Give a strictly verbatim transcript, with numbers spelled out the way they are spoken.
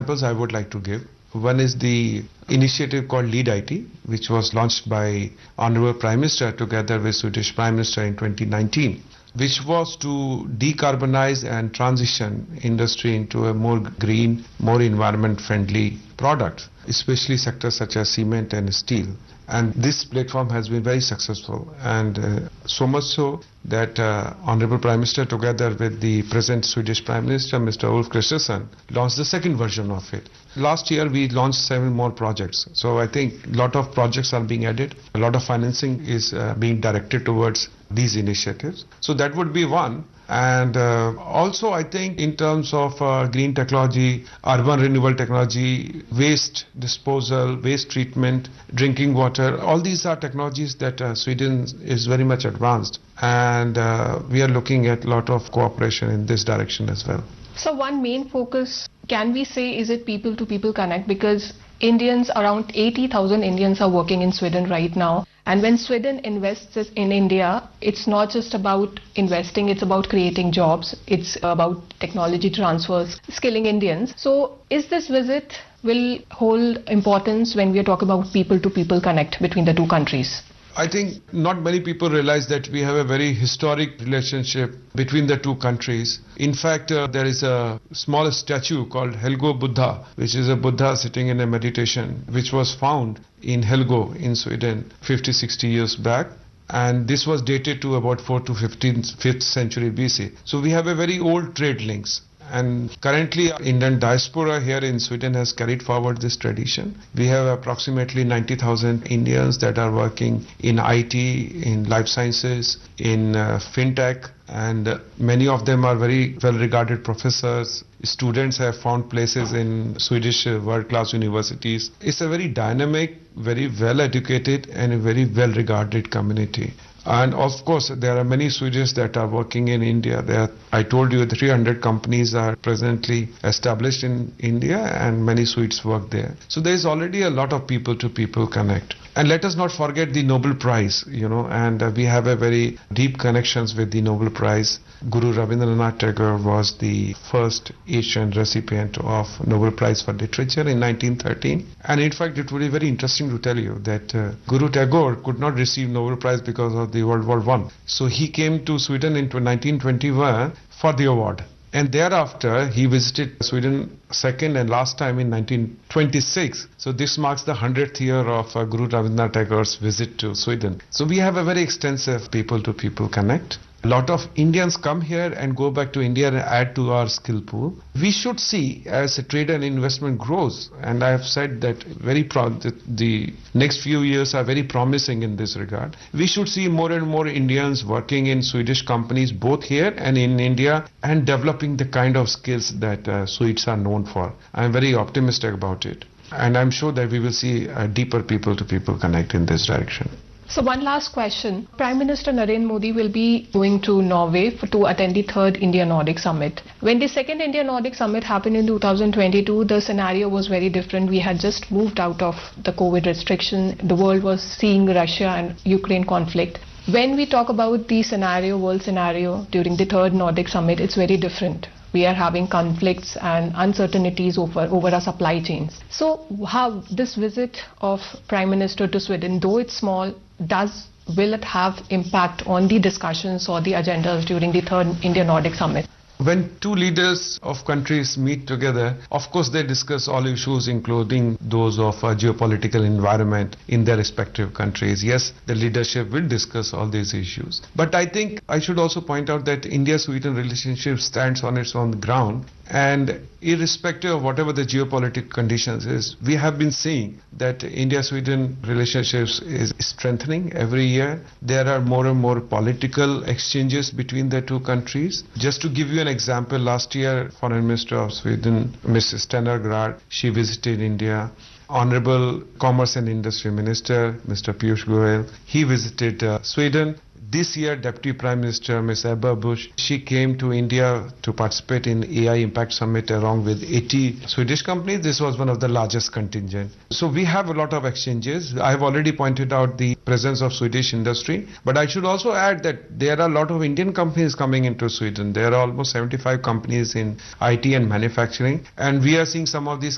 examples I would like to give. One is the initiative called Lead I T, which was launched by Honorable Prime Minister together with Swedish Prime Minister in twenty nineteen, which was to decarbonize and transition industry into a more green, more environment-friendly product, especially sectors such as cement and steel. And this platform has been very successful, and uh, so much so that uh, Honorable Prime Minister together with the present Swedish Prime Minister, Mister Ulf Kristersson, launched the second version of it. Last year we launched seven more projects. So I think a lot of projects are being added. A lot of financing is uh, being directed towards these initiatives. So that would be one. And uh, also I think in terms of uh, green technology, urban renewable technology, waste disposal, waste treatment, drinking water, all these are technologies that uh, Sweden is very much advanced. And uh, we are looking at a lot of cooperation in this direction as well. So one main focus, can we say, is it people to people connect? Because Indians, around eighty thousand Indians are working in Sweden right now. And when Sweden invests in India, it's not just about investing, it's about creating jobs. It's about technology transfers, skilling Indians. So is this visit will hold importance when we are talking about people to people connect between the two countries? I think not many people realize that we have a very historic relationship between the two countries. In fact, uh, there is a small statue called Helgo Buddha, which is a Buddha sitting in a meditation, which was found in Helgo in Sweden fifty, sixty years back. And this was dated to about fourth to fifth century B C. So we have a very old trade links. And currently, Indian diaspora here in Sweden has carried forward this tradition. We have approximately ninety thousand Indians that are working in I T, in life sciences, in uh, fintech, and uh, many of them are very well-regarded professors. Students have found places in Swedish uh, world-class universities. It's a very dynamic, very well-educated, and a very well-regarded community. And of course, there are many Swedes that are working in India. There, I told you, three hundred companies are presently established in India, and many Swedes work there. So there is already a lot of people-to-people connect. And let us not forget the Nobel Prize, you know, and uh, we have a very deep connections with the Nobel Prize. Guru Rabindranath Tagore was the first Asian recipient of Nobel Prize for Literature in nineteen thirteen. And in fact, it would be very interesting to tell you that uh, Guru Tagore could not receive Nobel Prize because of the World War One. So he came to Sweden in nineteen twenty-one for the award. And thereafter, he visited Sweden second and last time in nineteen twenty-six. So this marks the hundredth year of uh, Guru Rabindranath Tagore's visit to Sweden. So we have a very extensive people-to-people connect. A lot of Indians come here and go back to India and add to our skill pool. We should see as trade and investment grows, and I have said that very proud that the next few years are very promising in this regard. We should see more and more Indians working in Swedish companies both here and in India and developing the kind of skills that uh, Swedes are known for. I am very optimistic about it, and I'm sure that we will see a deeper people-to-people connect in this direction. So one last question. Prime Minister Narendra Modi will be going to Norway for, to attend the third India-Nordic Summit. When the second India-Nordic Summit happened in two thousand twenty-two, the scenario was very different. We had just moved out of the COVID restriction. The world was seeing Russia and Ukraine conflict. When we talk about the scenario, world scenario, during the third Nordic Summit, it's very different. We are having conflicts and uncertainties over, over our supply chains. So how this visit of Prime Minister to Sweden, though it's small, does will it have impact on the discussions or the agendas during the third India-Nordic Summit? When two leaders of countries meet together, of course they discuss all issues, including those of a geopolitical environment in their respective countries. Yes, the leadership will discuss all these issues. But I think I should also point out that India-Sweden relationship stands on its own ground. And irrespective of whatever the geopolitical conditions is, we have been seeing that India-Sweden relationships is strengthening every year. There are more and more political exchanges between the two countries. Just to give you an example, last year, Foreign Minister of Sweden, Missus Stenner Grad, she visited India. Honorable Commerce and Industry Minister, Mister Piyush Goyal, he visited uh, Sweden. This year, Deputy Prime Minister Miz Ebba Busch, she came to India to participate in A I Impact Summit along with eighty Swedish companies. This was one of the largest contingent. So we have a lot of exchanges. I have already pointed out the presence of Swedish industry, but I should also add that there are a lot of Indian companies coming into Sweden. There are almost seventy-five companies in I T and manufacturing, and we are seeing some of these